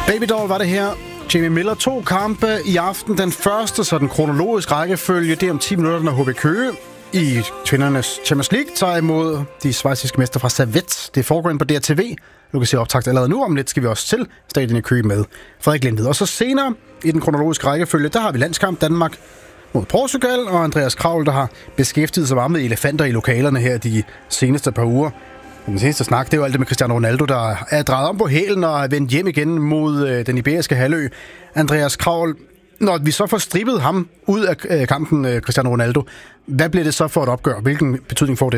Babydoll var det her. Jamie Miller 2 kampe i aften. Den første, så den kronologisk rækkefølge, det er om 10 minutter, når HB Køge i kvindernes Champions League tager imod de schweiziske mester fra Servette. Det foregår ind på DRTV. Du kan se optakt allerede nu. Om lidt skal vi også til stadion i Køge med Frederik Lindved. Og så senere i den kronologiske rækkefølge, der har vi landskamp Danmark mod Portugal, og Andreas Kravl, der har beskæftiget sig meget med elefanter i lokalerne her de seneste par uger. Den seneste snak, det er jo alt det med Cristiano Ronaldo, der er drejet om på hælen og er vendt hjem igen mod den iberiske halvø. Andreas Kravl, når vi så får strippet ham ud af kampen, Cristiano Ronaldo, hvad bliver det så for et opgør? Hvilken betydning får det?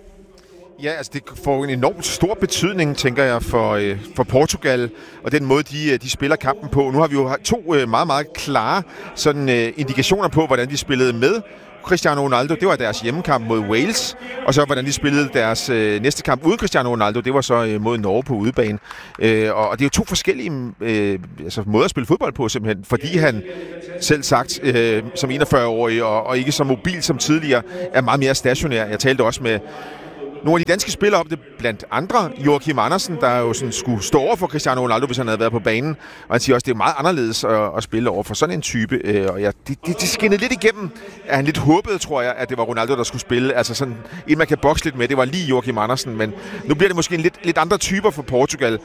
Ja, altså det får en enormt stor betydning, tænker jeg, for Portugal, og den måde, de spiller kampen på. Nu har vi jo to meget, meget klare sådan, indikationer på, hvordan de spillede med Cristiano Ronaldo. Det var deres hjemmekamp mod Wales, og så hvordan de spillede deres næste kamp uden Cristiano Ronaldo, det var så mod Norge på udebane. Og det er jo to forskellige måder at spille fodbold på, simpelthen, fordi han selv sagt som 41-årig og ikke så mobil som tidligere, er meget mere stationær. Jeg talte også med nogle af de danske spillere om det, blandt andre Joachim Andersen, der jo sådan skulle stå over for Cristiano Ronaldo, hvis han havde været på banen. Og han siger også, at det er meget anderledes at spille over for sådan en type. Og ja, det skinnede lidt igennem, at han lidt håbede, tror jeg, at det var Ronaldo, der skulle spille. Altså sådan en, man kan bokse lidt med. Det var lige Joachim Andersen, men nu bliver det måske en lidt andre typer for Portugal.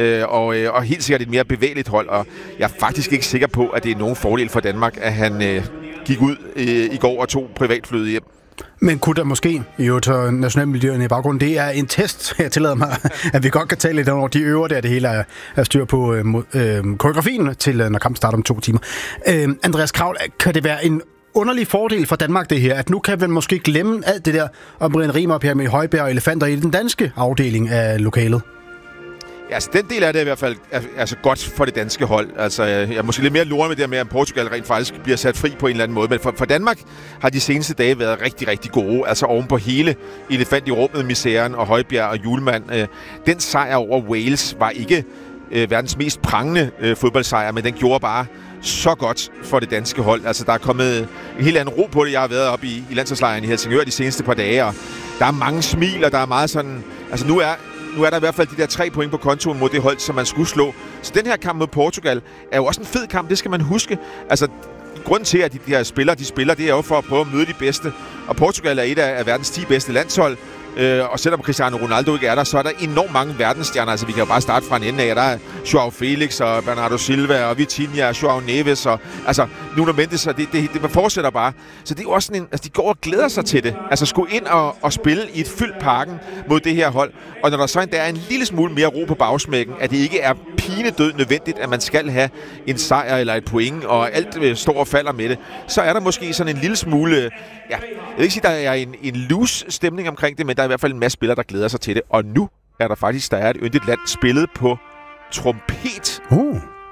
Og helt sikkert et mere bevægeligt hold. Og jeg er faktisk ikke sikker på, at det er nogen fordel for Danmark, at han gik ud i går og tog privatflyet hjem. Men kunne der måske, jo til nationalmiljøerne i baggrunden, det er en test, jeg tillader mig, at vi godt kan tale lidt over de øver der, det hele er styr på koreografien til, når kampen starter om 2 timer. Andreas Kravl, kan det være en underlig fordel for Danmark det her, at nu kan vi måske glemme alt det der om Brian Riemer op her med Højbjerg og elefanter i den danske afdeling af lokalet? Ja, altså den del af det er i hvert fald altså godt for det danske hold. Altså, jeg er måske lidt mere loren med det med, at Portugal rent faktisk bliver sat fri på en eller anden måde. Men for Danmark har de seneste dage været rigtig, rigtig gode. Altså oven på hele elefant i rummet, misæren og Højbjerg og Hjulmand. Den sejr over Wales var ikke verdens mest prangende fodboldsejr, men den gjorde bare så godt for det danske hold. Altså, der er kommet en helt anden ro på det. Jeg har været oppe i landsholdslejren i Helsingør de seneste par dage, og der er mange smil, og der er meget sådan... Altså, nu er der i hvert fald de der 3 point på kontoen mod det hold, som man skulle slå. Så den her kamp mod Portugal er jo også en fed kamp, det skal man huske. Altså, grunden til, at de her spillere, det er jo for at prøve at møde de bedste. Og Portugal er et af verdens 10 bedste landshold. Og selvom Cristiano Ronaldo ikke er der, så er der enormt mange verdensstjerner. Altså, vi kan jo bare starte fra en ende af. Der er Joao Felix og Bernardo Silva og Vitinha og Joao Neves og altså Nuno Mendes, og det fortsætter bare. Så det er jo også sådan en, altså de går og glæder sig til det. Altså skulle ind og spille i et fyldt parken mod det her hold. Og når der så endda er en lille smule mere ro på bagsmækken, at det ikke er pinedød nødvendigt, at man skal have en sejr eller et point, og alt står og falder med det, så er der måske sådan en lille smule, ja, jeg vil ikke sige, der er en loose stemning omkring det, men der er i hvert fald en masse spillere, der glæder sig til det. Og nu er der faktisk, der er et yndigt land spillet på trompet. Ja.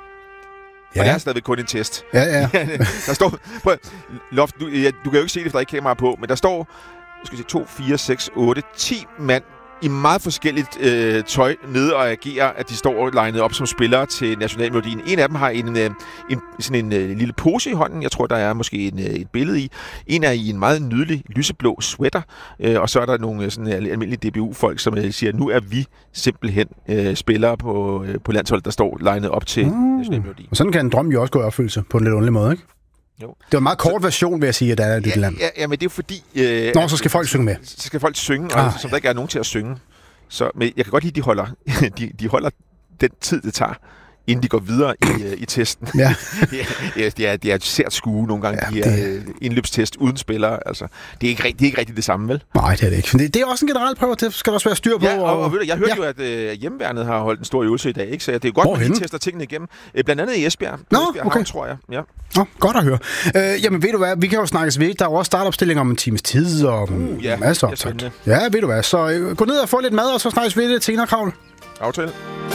Og det er stadigvæk kun en test. Ja. Der står, Loft, du kan jo ikke se det, for der er ikke kamera på, men der står, 2, 4, 6, 8, 10 mand i meget forskelligt tøj nede og agerer, at de står legnet op som spillere til nationalmelodien. En af dem har en lille pose i hånden. Jeg tror, der er måske et billede i. En er i en meget nydelig lyseblå sweater, og så er der nogle sådan almindelige DBU-folk, som siger, nu er vi simpelthen spillere på landsholdet, der står legnet op til nationalmelodien. Og sådan kan en drøm jo også gå i opfyldelse på en lidt underlig måde, ikke? Jo. Det var en meget kort version, vil jeg sige, at der er et land. Ja, men det er jo fordi... så skal folk synge med. Så skal folk synge, og som der ikke er nogen til at synge. Så, men jeg kan godt lide, de holder den tid, det tager, inden de går videre i testen. Ja. det er et sært skue nogle gange, de her indløbstest uden spillere. Altså, det er ikke rigtig det samme, vel? Nej, det er det ikke. Det er også en generalprøve, det skal der også være styr på. Ja, og jeg hørte jo, at hjemmeværnet har holdt en stor øvelse i dag, ikke? Så det er godt, at de tester tingene igennem. Blandt andet i Esbjerg. Okay. Tror jeg. Ja. Nå, godt at høre. Jamen, ved du hvad, vi kan jo snakkes ved. Der er jo også startopstilling om en times tid og masser af optakt. Ja, ved du hvad. Så gå ned og få lidt mad, og så snakkes ved det senere, Kravl. Aftale.